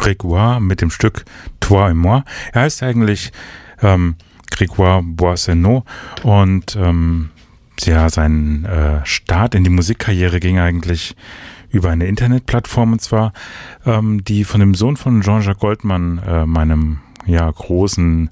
Grégoire mit dem Stück Toi et moi. Er heißt eigentlich Grégoire Boissonneau und ja, sein Start in die Musikkarriere ging eigentlich über eine Internetplattform, und zwar die von dem Sohn von Jean-Jacques Goldman, meinem großen